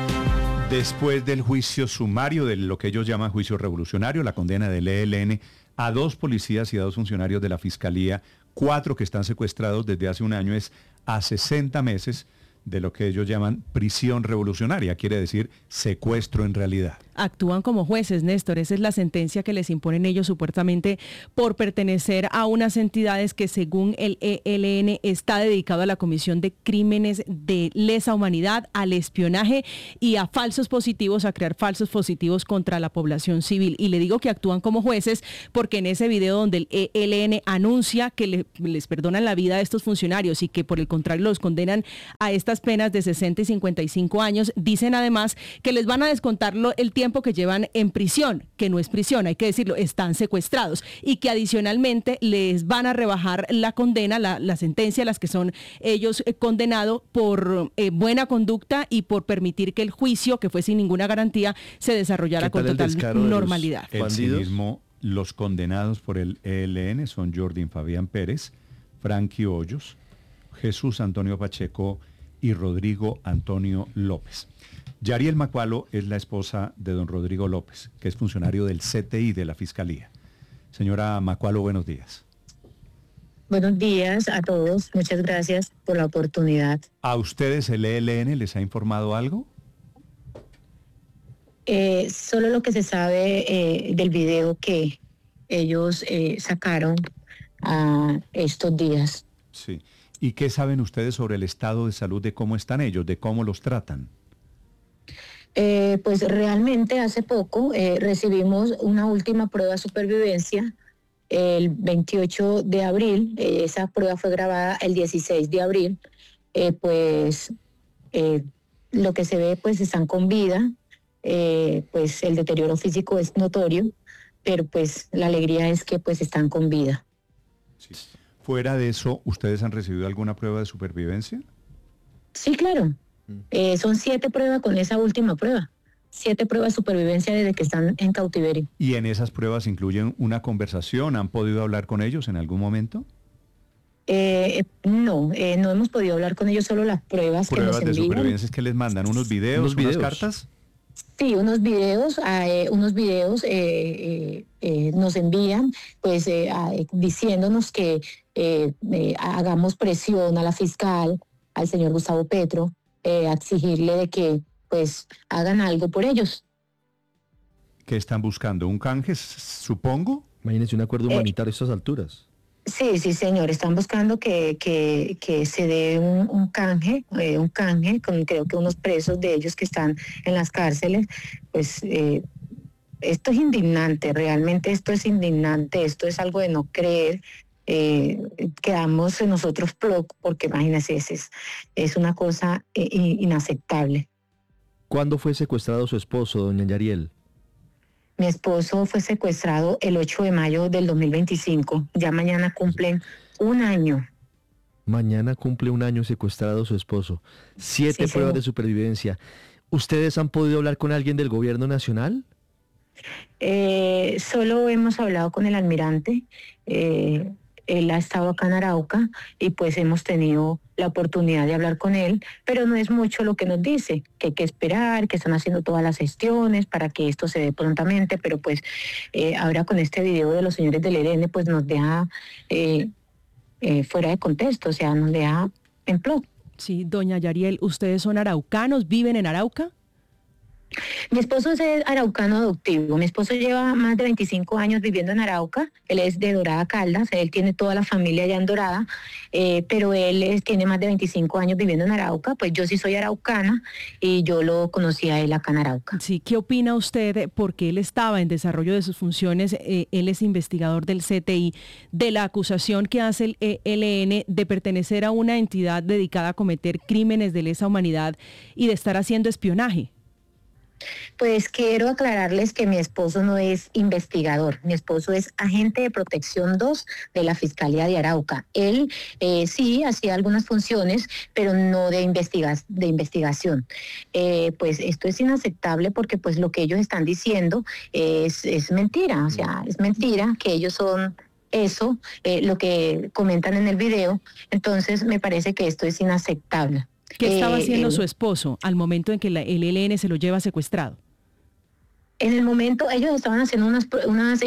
Después del juicio sumario de lo que ellos llaman juicio revolucionario, la condena del ELN a 2 policías y a 2 funcionarios de la Fiscalía, 4 que están secuestrados desde hace un año, es a 60 meses de lo que ellos llaman prisión revolucionaria, quiere decir secuestro en realidad. Actúan como jueces, Néstor. Esa es la sentencia que les imponen ellos supuestamente por pertenecer a unas entidades que según el ELN está dedicado a la comisión de crímenes de lesa humanidad, al espionaje y a falsos positivos, a crear falsos positivos contra la población civil. Y le digo que actúan como jueces porque en ese video donde el ELN anuncia que les perdonan la vida a estos funcionarios y que por el contrario los condenan a estas penas de 60 y 55 años, dicen además que les van a descontar el tiempo que llevan en prisión, que no es prisión, hay que decirlo, están secuestrados, y que adicionalmente les van a rebajar la condena, la sentencia a las que son ellos condenados por buena conducta y por permitir que el juicio, que fue sin ninguna garantía, se desarrollara con total normalidad. El cinismo, los condenados por el ELN son Jordan Fabián Pérez, Frankie Hoyos, Jesús Antonio Pacheco y Rodrigo Antonio López. Yariel Macualo es la esposa de don Rodrigo López, que es funcionario del CTI de la Fiscalía. Señora Macualo, buenos días. Buenos días a todos, muchas gracias por la oportunidad. ¿A ustedes el ELN les ha informado algo? Solo lo que se sabe del video que ellos sacaron estos días. Sí. ¿Y qué saben ustedes sobre el estado de salud, de cómo están ellos, de cómo los tratan? Pues realmente hace poco recibimos una última prueba de supervivencia el 28 de abril. Esa prueba fue grabada el 16 de abril. Lo que se ve, pues están con vida. Pues el deterioro físico es notorio, pero pues la alegría es que pues están con vida. Sí. Fuera de eso, ¿ustedes han recibido alguna prueba de supervivencia? Sí, claro. Son 7 pruebas con esa última prueba. 7 pruebas de supervivencia desde que están en cautiverio. ¿Y en esas pruebas incluyen una conversación? ¿Han podido hablar con ellos en algún momento? No hemos podido hablar con ellos, solo las pruebas que nos envían. ¿Pruebas de supervivencia que les mandan? ¿Unos videos, unas cartas? Sí, unos videos nos envían, pues diciéndonos que hagamos presión a la fiscal, al señor Gustavo Petro, a exigirle de que pues hagan algo por ellos. ¿Qué están buscando? ¿Un canje, supongo? Imagínense un acuerdo humanitario a estas alturas. Sí, señor, están buscando que se dé un canje con creo que unos presos de ellos que están en las cárceles. Pues esto es indignante, realmente esto es indignante, esto es algo de no creer. Quedamos nosotros porque imagínense, es una cosa inaceptable. ¿Cuándo fue secuestrado su esposo, doña Yariel? Mi esposo fue secuestrado el 8 de mayo del 2025. Ya mañana cumplen un año. Mañana cumple un año secuestrado su esposo. 7 pruebas de supervivencia. ¿Ustedes han podido hablar con alguien del gobierno nacional? Solo hemos hablado con el almirante. Él ha estado acá en Arauca y pues hemos tenido la oportunidad de hablar con él, pero no es mucho lo que nos dice, que hay que esperar, que están haciendo todas las gestiones para que esto se dé prontamente, pero pues ahora con este video de los señores del ELN pues nos deja fuera de contexto, o sea, nos deja en plot. Sí, doña Yariel, ¿ustedes son araucanos? ¿Viven en Arauca? Mi esposo es araucano adoptivo. Mi esposo lleva más de 25 años viviendo en Arauca. Él es de Dorada Caldas. Él tiene toda la familia allá en Dorada, pero él tiene más de 25 años viviendo en Arauca. Pues yo sí soy araucana y yo lo conocí a él acá en Arauca. Sí, ¿qué opina usted? Porque él estaba en desarrollo de sus funciones, él es investigador del CTI, de la acusación que hace el ELN de pertenecer a una entidad dedicada a cometer crímenes de lesa humanidad y de estar haciendo espionaje. Pues quiero aclararles que mi esposo no es investigador, mi esposo es agente de protección 2 de la Fiscalía de Arauca. Él sí hacía algunas funciones, pero no de investigación. Pues esto es inaceptable porque pues lo que ellos están diciendo es mentira, o sea, es mentira que ellos son eso, lo que comentan en el video. Entonces me parece que esto es inaceptable. ¿Qué estaba haciendo su esposo al momento en que el ELN se lo lleva secuestrado? En el momento ellos estaban haciendo unas pruebas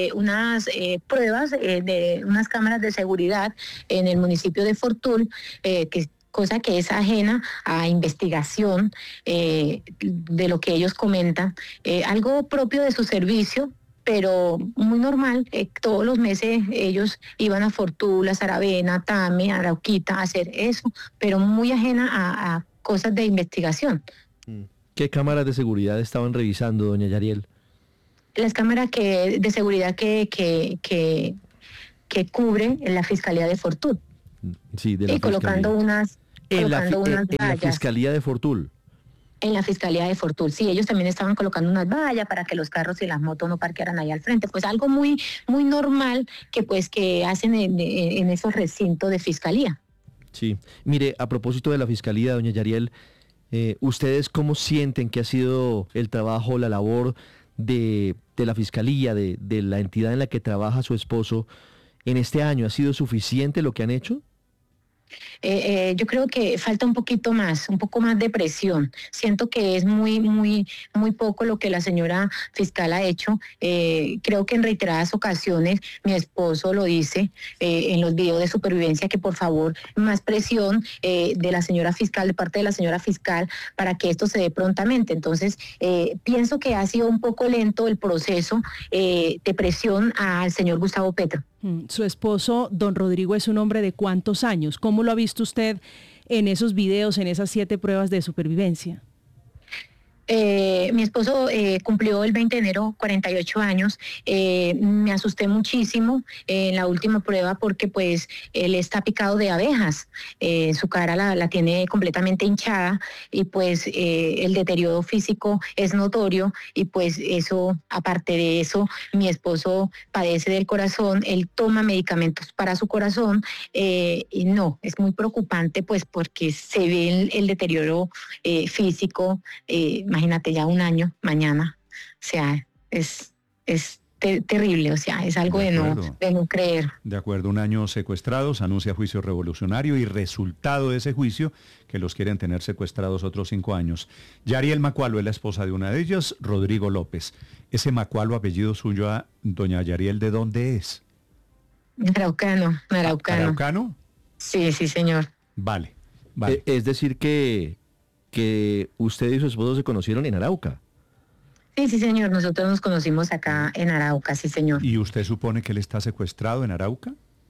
de unas cámaras de seguridad en el municipio de Fortul, cosa que es ajena a investigación de lo que ellos comentan, algo propio de su servicio, pero muy normal. Todos los meses ellos iban a Fortul, a Saravena, Tame, a Arauquita a hacer eso, pero muy ajena a cosas de investigación. ¿Qué cámaras de seguridad estaban revisando, doña Yariel? Las cámaras de seguridad que cubre la Fiscalía de Fortul. Sí, de la y colocando unas vallas. En la Fiscalía de Fortul. En la Fiscalía de Fortul, sí, ellos también estaban colocando unas vallas para que los carros y las motos no parquearan ahí al frente, pues algo muy normal que hacen en esos recintos de Fiscalía. Sí, mire, a propósito de la Fiscalía, doña Yariel, ¿ustedes cómo sienten que ha sido el trabajo, la labor de la Fiscalía, de la entidad en la que trabaja su esposo en este año? ¿Ha sido suficiente lo que han hecho? Yo creo que falta un poco más de presión. Siento que es muy poco lo que la señora fiscal ha hecho. Creo que en reiteradas ocasiones mi esposo lo dice en los videos de supervivencia, que por favor más presión de la señora fiscal, de parte de la señora fiscal, para que esto se dé prontamente. Entonces pienso que ha sido un poco lento el proceso de presión al señor Gustavo Petro. Su esposo, don Rodrigo, es un hombre de ¿cuántos años? ¿Cómo lo ha visto usted en esos videos, en esas 7 pruebas de supervivencia? Mi esposo cumplió el 20 de enero 48 años. Me asusté muchísimo en la última prueba porque pues él está picado de abejas. Su cara la tiene completamente hinchada y pues el deterioro físico es notorio y pues eso, aparte de eso, mi esposo padece del corazón, él toma medicamentos para su corazón y no, es muy preocupante pues porque se ve el deterioro físico. Imagínate, ya un año mañana, o sea, es terrible, o sea, es algo de no creer. De acuerdo, un año secuestrados, anuncia juicio revolucionario y resultado de ese juicio que los quieren tener secuestrados otros 5 años. Yariel Macualo es la esposa de una de ellas, Rodrigo López. Ese Macualo, apellido suyo, doña Yariel, ¿de dónde es? Araucano. ¿Araucano? Sí, señor. Vale. Es decir que usted y su esposo se conocieron en Arauca. Sí, señor. Nosotros nos conocimos acá en Arauca, sí, señor. ¿Y usted supone que él está secuestrado en Arauca?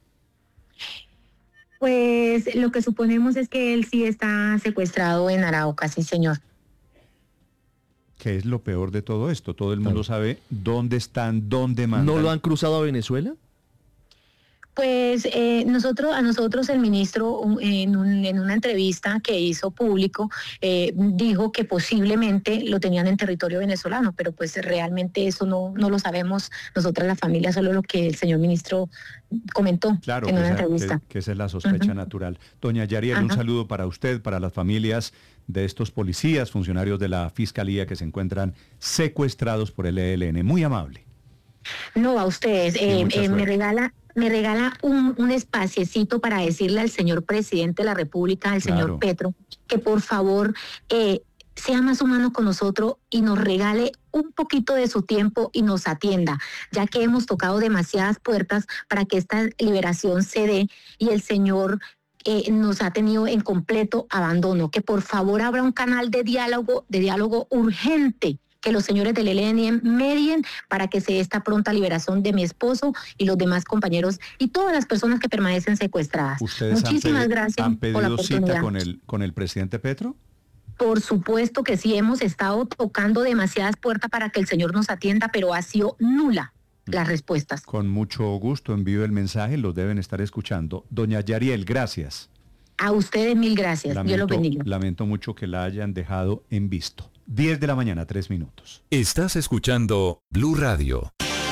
Pues lo que suponemos es que él sí está secuestrado en Arauca, sí, señor. ¿Qué es lo peor de todo esto? Todo el mundo sabe dónde están, dónde mandan. ¿No lo han cruzado a Venezuela? Pues a nosotros el ministro en una entrevista que hizo público dijo que posiblemente lo tenían en territorio venezolano, pero pues realmente eso no lo sabemos nosotras la familia, solo lo que el señor ministro comentó en una entrevista. Que esa es la sospecha natural. Doña Yariel, un saludo para usted, para las familias de estos policías, funcionarios de la Fiscalía que se encuentran secuestrados por el ELN. Muy amable. No, a ustedes. Me regala un espaciecito para decirle al señor presidente de la República, al señor Petro, que por favor sea más humano con nosotros y nos regale un poquito de su tiempo y nos atienda, ya que hemos tocado demasiadas puertas para que esta liberación se dé y el señor nos ha tenido en completo abandono. Que por favor abra un canal de diálogo urgente, que los señores del ELN medien para que se dé esta pronta liberación de mi esposo y los demás compañeros y todas las personas que permanecen secuestradas. Muchísimas gracias ¿Han por la pedido oportunidad. cita con el presidente Petro? Por supuesto que sí, hemos estado tocando demasiadas puertas para que el señor nos atienda, pero ha sido nula las respuestas. Con mucho gusto envío el mensaje, los deben estar escuchando. Doña Yariel, gracias. A ustedes 1000 gracias. Dios los bendiga. Lamento mucho que la hayan dejado en visto. 10 de la mañana, 3 minutos. Estás escuchando Blue Radio.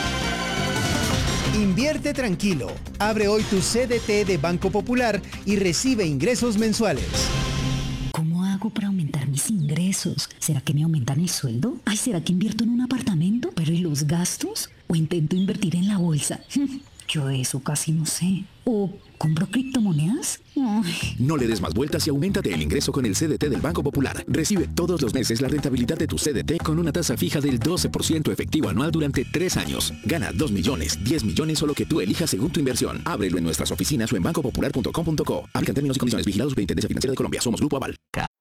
Invierte tranquilo. Abre hoy tu CDT de Banco Popular y recibe ingresos mensuales. ¿Cómo hago para aumentar mis ingresos? ¿Será que me aumentan el sueldo? ¿Será que invierto en un apartamento? ¿Pero y los gastos? ¿O intento invertir en la bolsa? Yo de eso casi no sé. ¿O compro criptomonedas? Ay. No le des más vueltas y auméntate el ingreso con el CDT del Banco Popular. Recibe todos los meses la rentabilidad de tu CDT con una tasa fija del 12% efectivo anual durante 3 años. Gana 2 millones, 10 millones o lo que tú elijas según tu inversión. Ábrelo en nuestras oficinas o en bancopopular.com.co. Aplican términos y condiciones. Vigilados por Intendencia Financiera de Colombia. Somos Grupo Aval.